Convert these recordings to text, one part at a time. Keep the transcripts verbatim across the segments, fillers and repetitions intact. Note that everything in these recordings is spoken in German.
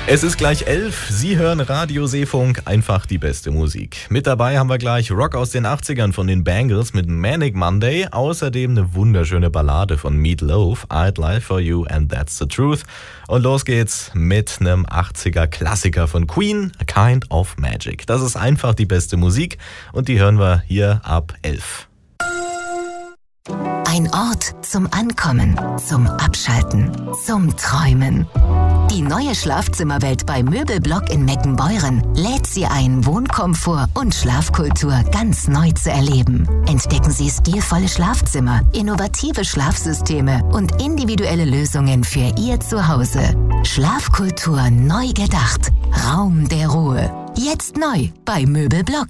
Es ist gleich elf, Sie hören Radio Seefunk, einfach die beste Musik. Mit dabei haben wir gleich Rock aus den achtzigern von den Bangles mit Manic Monday, außerdem eine wunderschöne Ballade von Meat Loaf, I'd Lie For You and That's The Truth. Und los geht's mit einem achtziger Klassiker von Queen, A Kind of Magic. Das ist einfach die beste Musik und die hören wir hier ab elf. Ein Ort zum Ankommen, zum Abschalten, zum Träumen. Die neue Schlafzimmerwelt bei Möbelblock in Meckenbeuren lädt Sie ein, Wohnkomfort und Schlafkultur ganz neu zu erleben. Entdecken Sie stilvolle Schlafzimmer, innovative Schlafsysteme und individuelle Lösungen für Ihr Zuhause. Schlafkultur neu gedacht. Raum der Ruhe. Jetzt neu bei Möbelblock.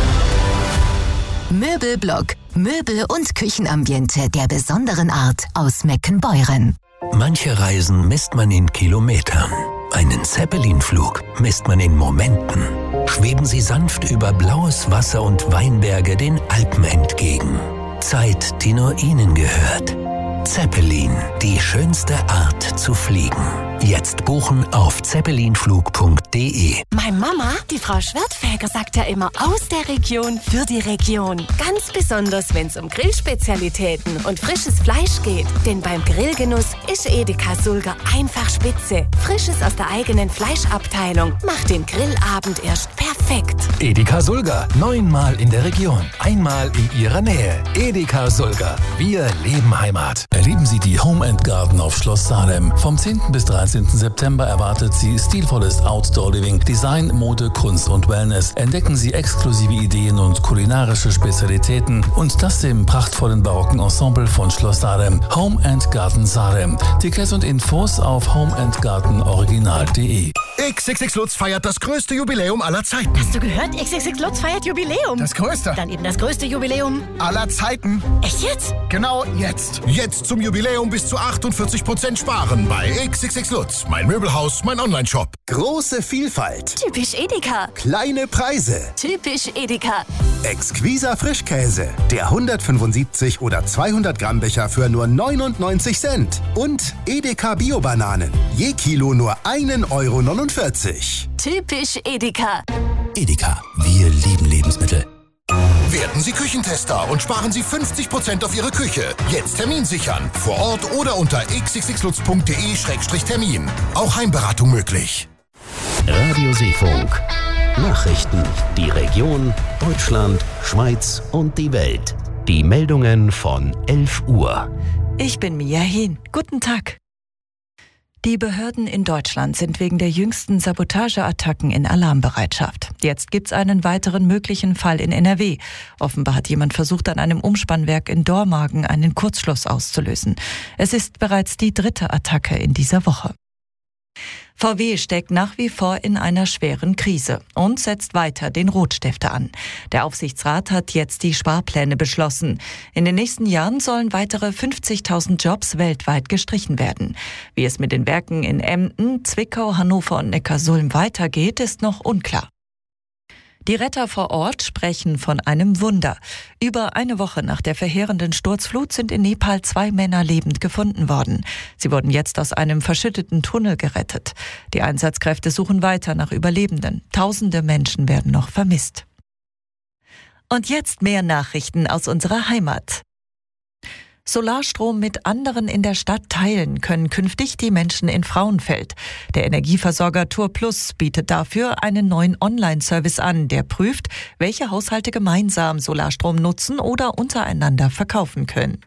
Möbelblock. Möbel- und Küchenambiente der besonderen Art aus Meckenbeuren. Manche Reisen misst man in Kilometern. Einen Zeppelin-Flug misst man in Momenten. Schweben Sie sanft über blaues Wasser und Weinberge den Alpen entgegen. Zeit, die nur Ihnen gehört. Zeppelin, die schönste Art zu fliegen. Jetzt buchen auf zeppelinflug punkt de. Meine Mama, die Frau Schwertfeger, sagt ja immer aus der Region für die Region. Ganz besonders, wenn es um Grillspezialitäten und frisches Fleisch geht. Denn beim Grillgenuss ist Edeka Sulger einfach spitze. Frisches aus der eigenen Fleischabteilung macht den Grillabend erst perfekt. Edeka Sulger, neunmal in der Region, einmal in Ihrer Nähe. Edeka Sulger, wir leben Heimat. Erleben Sie die Home and Garden auf Schloss Salem. Vom zehnten bis dreizehnten September erwartet Sie stilvolles Outdoor-Living, Design, Mode, Kunst und Wellness. Entdecken Sie exklusive Ideen und kulinarische Spezialitäten und das im prachtvollen barocken Ensemble von Schloss Salem. Home and Garden Salem. Tickets und Infos auf home and garden original punkt de. X X X Lutz feiert das größte Jubiläum aller Zeiten. Hast du gehört? X X X Lutz feiert Jubiläum. Das größte. Dann eben das größte Jubiläum aller Zeiten. Echt jetzt? Genau jetzt. Jetzt zum Jubiläum bis zu achtundvierzig Prozent sparen bei X X X Lutz. Mein Möbelhaus, mein Onlineshop. Große Vielfalt. Typisch Edeka. Kleine Preise. Typisch Edeka. Exquiser Frischkäse. Der hundertfünfundsiebzig oder zweihundert Gramm Becher für nur neunundneunzig Cent. Und Edeka Bio-Bananen. Je Kilo nur einen Euro neunundvierzig. Typisch Edeka. Edeka, wir lieben Lebensmittel. Werden Sie Küchentester und sparen Sie fünfzig Prozent auf Ihre Küche. Jetzt Termin sichern. Vor Ort oder unter x x x lutz punkt de Schrägstrich Termin. Auch Heimberatung möglich. Radio Seefunk. Nachrichten, die Region, Deutschland, Schweiz und die Welt. Die Meldungen von elf Uhr. Ich bin Mia Hehn. Guten Tag. Die Behörden in Deutschland sind wegen der jüngsten Sabotageattacken in Alarmbereitschaft. Jetzt gibt's einen weiteren möglichen Fall in N R W. Offenbar hat jemand versucht, an einem Umspannwerk in Dormagen einen Kurzschluss auszulösen. Es ist bereits die dritte Attacke in dieser Woche. V W steckt nach wie vor in einer schweren Krise und setzt weiter den Rotstifter an. Der Aufsichtsrat hat jetzt die Sparpläne beschlossen. In den nächsten Jahren sollen weitere fünfzigtausend Jobs weltweit gestrichen werden. Wie es mit den Werken in Emden, Zwickau, Hannover und Neckarsulm weitergeht, ist noch unklar. Die Retter vor Ort sprechen von einem Wunder. Über eine Woche nach der verheerenden Sturzflut sind in Nepal zwei Männer lebend gefunden worden. Sie wurden jetzt aus einem verschütteten Tunnel gerettet. Die Einsatzkräfte suchen weiter nach Überlebenden. Tausende Menschen werden noch vermisst. Und jetzt mehr Nachrichten aus unserer Heimat. Solarstrom mit anderen in der Stadt teilen können künftig die Menschen in Frauenfeld. Der Energieversorger TURplus bietet dafür einen neuen Online-Service an, der prüft, welche Haushalte gemeinsam Solarstrom nutzen oder untereinander verkaufen können.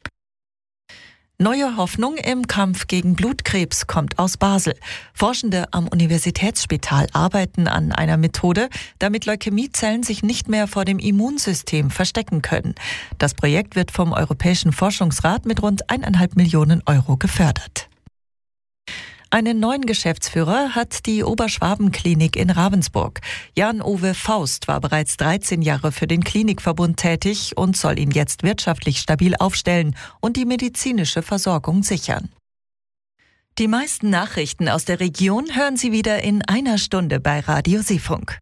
Neue Hoffnung im Kampf gegen Blutkrebs kommt aus Basel. Forschende am Universitätsspital arbeiten an einer Methode, damit Leukämiezellen sich nicht mehr vor dem Immunsystem verstecken können. Das Projekt wird vom Europäischen Forschungsrat mit rund eineinhalb Millionen Euro gefördert. Einen neuen Geschäftsführer hat die Oberschwaben-Klinik in Ravensburg. Jan-Uwe Faust war bereits dreizehn Jahre für den Klinikverbund tätig und soll ihn jetzt wirtschaftlich stabil aufstellen und die medizinische Versorgung sichern. Die meisten Nachrichten aus der Region hören Sie wieder in einer Stunde bei Radio Seefunk.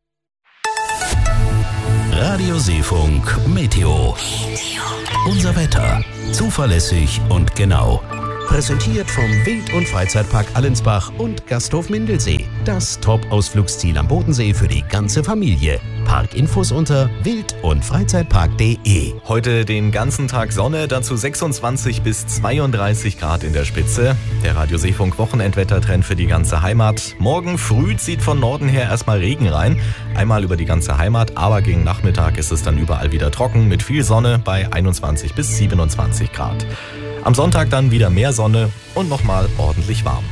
Radio Seefunk Meteo. Unser Wetter. Zuverlässig und genau. Präsentiert vom Wild- und Freizeitpark Allensbach und Gasthof Mindelsee. Das Top-Ausflugsziel am Bodensee für die ganze Familie. Parkinfos unter wild und freizeitpark punkt de. Heute den ganzen Tag Sonne, dazu sechsundzwanzig bis zweiunddreißig Grad in der Spitze. Der Radio Seefunk Wochenendwettertrend für die ganze Heimat. Morgen früh zieht von Norden her erstmal Regen rein. Einmal über die ganze Heimat, aber gegen Nachmittag ist es dann überall wieder trocken mit viel Sonne bei einundzwanzig bis siebenundzwanzig Grad. Am Sonntag dann wieder mehr Sonne und nochmal ordentlich warm.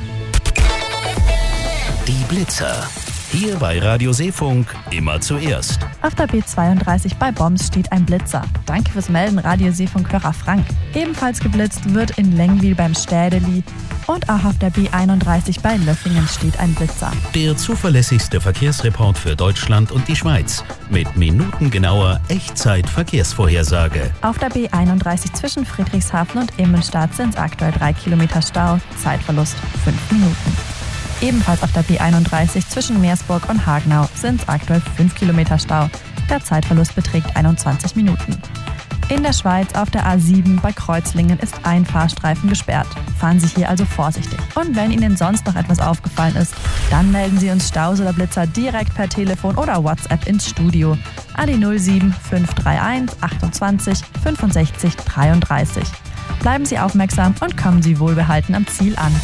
Die Blitzer. Hier bei Radio Seefunk immer zuerst. Auf der B zweiunddreißig bei Boms steht ein Blitzer. Danke fürs Melden, Radio Seefunk-Hörer Frank. Ebenfalls geblitzt wird in Lengwil beim Städeli und auch auf der B einunddreißig bei Löffingen steht ein Blitzer. Der zuverlässigste Verkehrsreport für Deutschland und die Schweiz mit minutengenauer Echtzeit-Verkehrsvorhersage. Auf der B einunddreißig zwischen Friedrichshafen und Immenstadt sind es aktuell drei Kilometer Stau, Zeitverlust fünf Minuten. Ebenfalls auf der B einunddreißig zwischen Meersburg und Hagenau sind es aktuell fünf Kilometer Stau. Der Zeitverlust beträgt einundzwanzig Minuten. In der Schweiz auf der A sieben bei Kreuzlingen ist ein Fahrstreifen gesperrt. Fahren Sie hier also vorsichtig. Und wenn Ihnen sonst noch etwas aufgefallen ist, dann melden Sie uns Staus oder Blitzer direkt per Telefon oder WhatsApp ins Studio an die null sieben fünf drei eins achtundzwanzig fünfundsechzig dreiunddreißig. Bleiben Sie aufmerksam und kommen Sie wohlbehalten am Ziel an.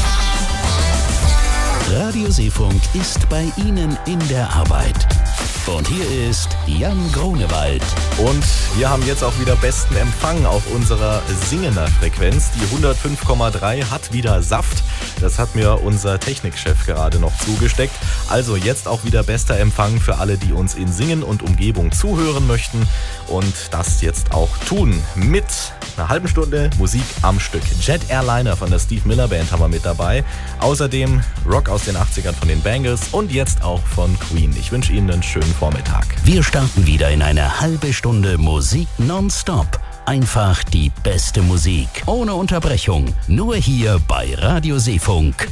Radio Seefunk ist bei Ihnen in der Arbeit. Und hier ist Jan Grunewald. Und wir haben jetzt auch wieder besten Empfang auf unserer Singener Frequenz. Die hundertfünf Komma drei hat wieder Saft. Das hat mir unser Technikchef gerade noch zugesteckt. Also jetzt auch wieder bester Empfang für alle, die uns in Singen und Umgebung zuhören möchten. Und das jetzt auch tun mit einer halben Stunde Musik am Stück. Jet Airliner von der Steve Miller Band haben wir mit dabei. Außerdem Rock aus den achtzigern von den Bangles und jetzt auch von Queen. Ich wünsche Ihnen einen schönen Vormittag. Wir starten wieder in eine halbe Stunde Musik nonstop. Einfach die beste Musik. Ohne Unterbrechung. Nur hier bei Radio Seefunk.